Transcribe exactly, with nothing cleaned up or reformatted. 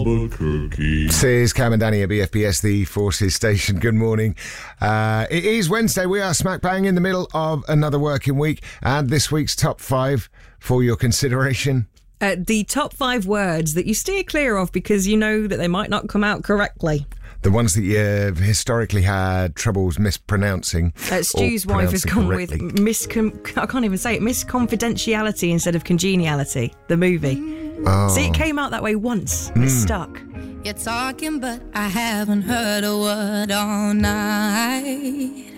Albuquerque. This is Cam and Danny at B F B S, the Forces Station. Good morning. Uh, it is Wednesday. We are smack bang in the middle of another working week, and this week's top five for your consideration. Uh, the top five words that you steer clear of because you know that they might not come out correctly. The ones that you've historically had troubles mispronouncing. Uh, Stu's wife has gone correctly. with miscon- I can't even say it. Misconfidentiality instead of congeniality. The movie. Oh. See, it came out that way once. And Mm. It's stuck. You're talking, but I haven't heard a word all night.